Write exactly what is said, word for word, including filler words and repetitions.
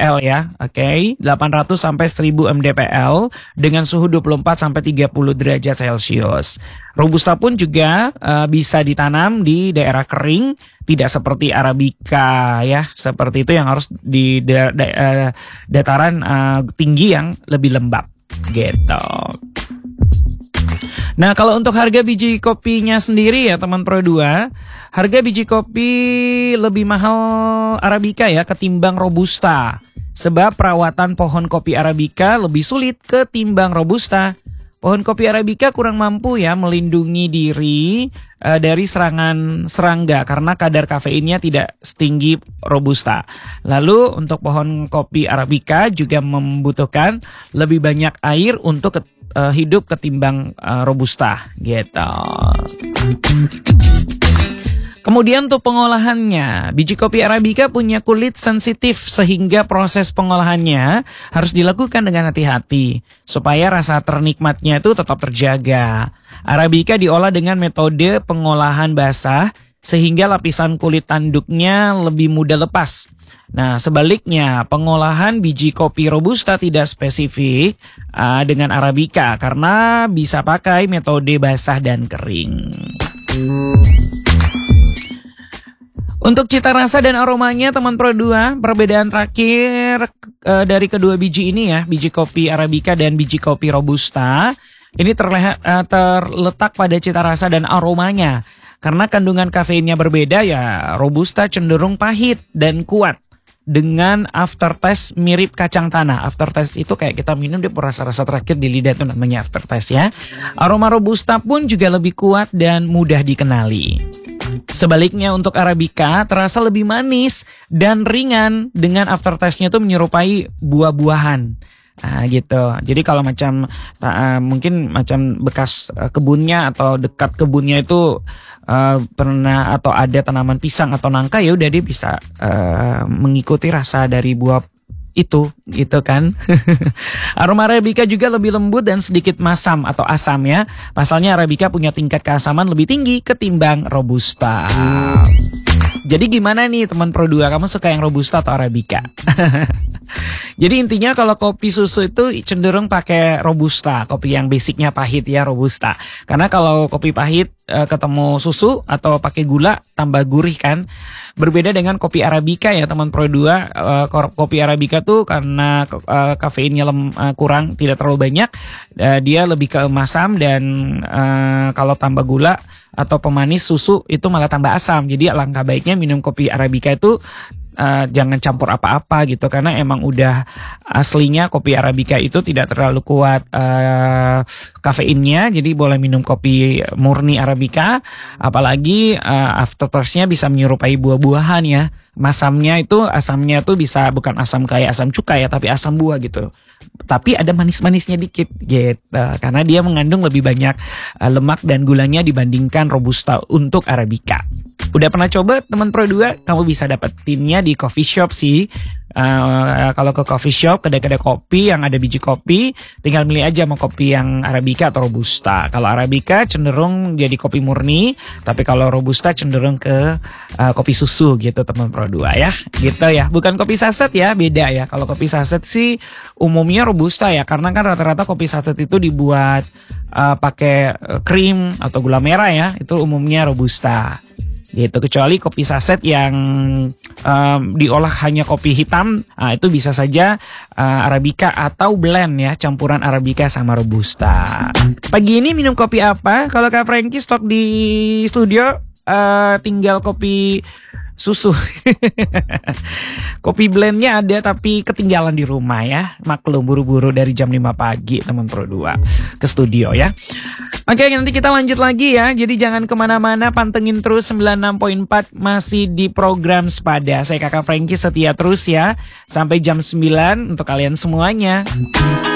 L ya, oke, okay? delapan ratus sampai seribu mdpl dengan suhu dua puluh empat sampai tiga puluh derajat Celcius. Robusta pun juga uh, bisa ditanam di daerah kering, tidak seperti Arabica ya, seperti itu yang harus di da- da- uh, dataran uh, tinggi yang lebih lembab gitu. Nah, kalau untuk harga biji kopinya sendiri ya teman Pro dua, harga biji kopi lebih mahal Arabica ya ketimbang Robusta. Sebab perawatan pohon kopi Arabica lebih sulit ketimbang Robusta. Pohon kopi Arabica kurang mampu ya melindungi diri uh, dari serangan serangga karena kadar kafeinnya tidak setinggi Robusta. Lalu untuk pohon kopi Arabica juga membutuhkan lebih banyak air untuk ke, uh, hidup ketimbang uh, Robusta gitu. Kemudian untuk pengolahannya, biji kopi Arabica punya kulit sensitif sehingga proses pengolahannya harus dilakukan dengan hati-hati supaya rasa ternikmatnya itu tetap terjaga. Arabica diolah dengan metode pengolahan basah sehingga lapisan kulit tanduknya lebih mudah lepas. Nah, sebaliknya pengolahan biji kopi Robusta tidak spesifik uh, dengan Arabica karena bisa pakai metode basah dan kering. Untuk cita rasa dan aromanya teman Pro dua, perbedaan terakhir e, dari kedua biji ini ya, biji kopi Arabica dan biji kopi Robusta, ini terlihat, e, terletak pada cita rasa dan aromanya. Karena kandungan kafeinnya berbeda ya, Robusta cenderung pahit dan kuat dengan aftertaste mirip kacang tanah. Aftertaste itu kayak kita minum dia rasa-rasa terakhir di lidah itu namanya aftertaste ya. Aroma Robusta pun juga lebih kuat dan mudah dikenali. Sebaliknya untuk Arabica terasa lebih manis dan ringan dengan aftertaste-nya itu menyerupai buah-buahan. Nah gitu. Jadi kalau macam uh, mungkin macam bekas uh, kebunnya atau dekat kebunnya itu uh, pernah atau ada tanaman pisang atau nangka, ya udah dia bisa uh, mengikuti rasa dari buah itu gitu kan. Aroma Arabica juga lebih lembut dan sedikit masam atau asam ya. Pasalnya Arabica punya tingkat keasaman lebih tinggi ketimbang Robusta. Jadi gimana nih teman Pro dua, kamu suka yang Robusta atau Arabica? Jadi intinya kalau kopi susu itu cenderung pakai Robusta, kopi yang basicnya pahit ya, Robusta. Karena kalau kopi pahit e, ketemu susu atau pakai gula tambah gurih kan. Berbeda dengan kopi Arabica ya teman Pro dua, e, kopi Arabica tuh karena e, kafeinnya lem, e, kurang, tidak terlalu banyak, e, dia lebih ke masam dan e, kalau tambah gula atau pemanis susu itu malah tambah asam. Jadi alangkah baiknya minum kopi Arabica itu Uh, jangan campur apa-apa gitu, karena emang udah aslinya kopi Arabica itu tidak terlalu kuat uh, kafeinnya, jadi boleh minum kopi murni Arabica. Apalagi uh, aftertaste-nya bisa menyerupai buah-buahan ya. Masamnya itu, asamnya tuh bisa bukan asam kayak asam cuka ya, tapi asam buah gitu. Tapi ada manis-manisnya dikit gitu, karena dia mengandung lebih banyak uh, lemak dan gulanya dibandingkan Robusta untuk Arabica. Udah pernah coba teman Pro dua? Kamu bisa dapetinnya di coffee shop sih. Uh, kalau ke coffee shop, kedai-kedai kopi yang ada biji kopi, tinggal milih aja mau kopi yang Arabica atau Robusta. Kalau Arabica cenderung jadi kopi murni, tapi kalau Robusta cenderung ke uh, kopi susu gitu teman Pro dua ya. Gitu ya, bukan kopi saset ya, beda ya. Kalau kopi saset sih umumnya Robusta ya, karena kan rata-rata kopi saset itu dibuat uh, pakai krim atau gula merah ya, itu umumnya Robusta. Gitu, kecuali kopi saset yang um, diolah hanya kopi hitam, nah, itu bisa saja uh, Arabica atau blend ya, campuran Arabica sama Robusta. Pagi ini minum kopi apa? Kalau Kak Frankie stok di studio uh, tinggal kopi susu. Kopi blendnya ada tapi ketinggalan di rumah ya. Maklum buru-buru dari jam lima pagi teman Pro dua ke studio ya. Oke, nanti kita lanjut lagi ya. Jadi jangan kemana-mana, pantengin terus sembilan puluh enam koma empat masih di program Sepada. Saya Kakak Frankie setia terus ya. Sampai jam sembilan untuk kalian semuanya.